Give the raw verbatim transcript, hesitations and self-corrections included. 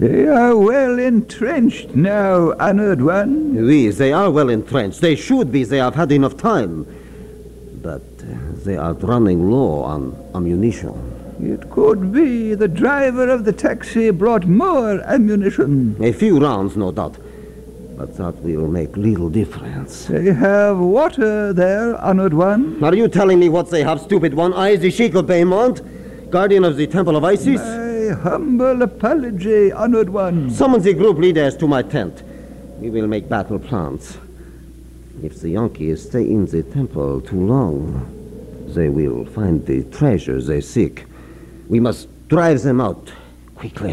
They are well entrenched now, Honored One. Oui, they are well entrenched. They should be. They have had enough time. But uh, they are running low on ammunition. It could be the driver of the taxi brought more ammunition. A few rounds, no doubt. But that will make little difference. They have water there, Honored One. Are you telling me what they have, stupid one? I, the Sheik of Baymont, guardian of the Temple of Isis? My humble apology, Honored One. Summon the group leaders to my tent. We will make battle plans. If the Yankees stay in the temple too long, they will find the treasure they seek. We must drive them out quickly.